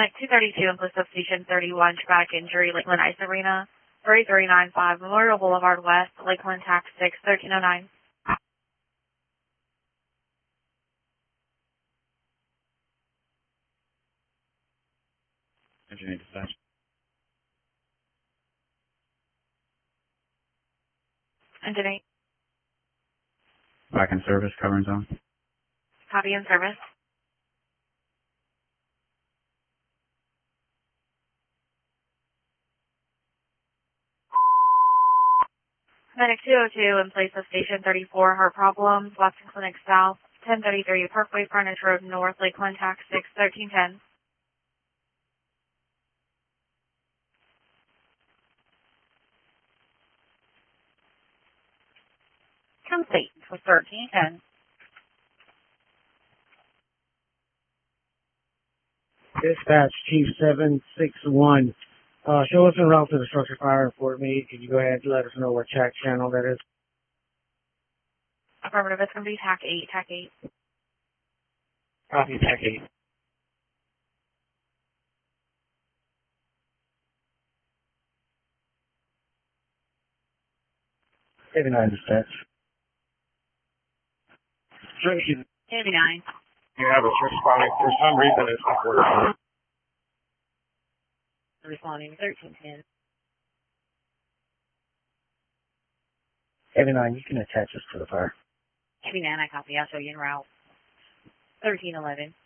Clinic 232 in place Station 31, traumatic injury, Lakeland Ice Arena, 3395 Memorial Boulevard West, Lakeland Tax 6, 1309. Engineer dispatch. Engineer, Back in service, covering zone. copy in service. Clinic 202 in place of Station 34, heart problems, Watson Clinic South, 1033 Parkway Frontage Road North, Lakeland Tax 6, 1310. Complete for 1310. Dispatch Chief 761. Show us en route to the structure fire in Fort Meade. Could you go ahead and let us know what track channel that is? Affirmative, it's going to be TAC 8, TAC 8. Copy, TAC 8. Nine dispatch. 89. You have us responding. For some reason, it's not working. Responding 1310. 89, you can attach us to the fire. 89, I copy. I'll show you en route. 1311.